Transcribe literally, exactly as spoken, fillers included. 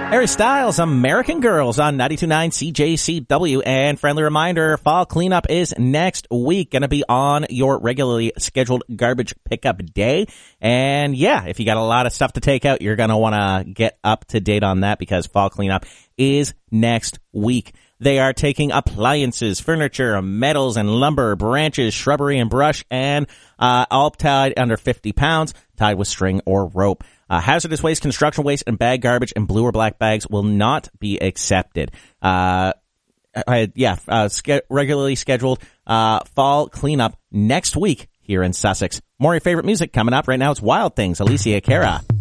Harry Styles, American Girls on ninety-two point nine C J C W. And friendly reminder, fall cleanup is next week. Going to be on your regularly scheduled garbage pickup day. And yeah, if you got a lot of stuff to take out, you're going to want to get up to date on that because fall cleanup is next week. They are taking appliances, furniture, metals and lumber, branches, shrubbery and brush, and uh, all tied under fifty pounds, tied with string or rope. Uh, hazardous waste, construction waste, and bag garbage and blue or black bags will not be accepted. Uh, I, yeah, uh, ske- regularly scheduled uh, fall cleanup next week here in Sussex. More of your favorite music coming up right now. It's Wild Things, Alicia Cara.